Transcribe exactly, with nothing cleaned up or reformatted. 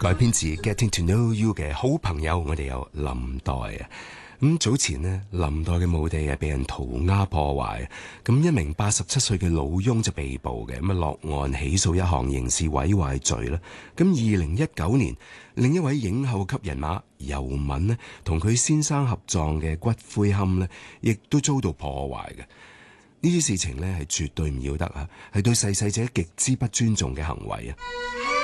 改編自 Getting to Know You 嘅好朋友，我哋有林黛啊。咁早前呢，林黛嘅墓地啊被人塗鴉破壞，咁一名八十七歲嘅老翁就被捕嘅，咁啊落案起訴一項刑事毀壞罪啦。咁二零一九年，另一位影后級人馬尤敏呢，同佢先生合葬嘅骨灰龕呢，亦都遭到破壞嘅。呢啲事情呢，係絕對唔要得啊，係對逝世者極之不尊重嘅行為啊！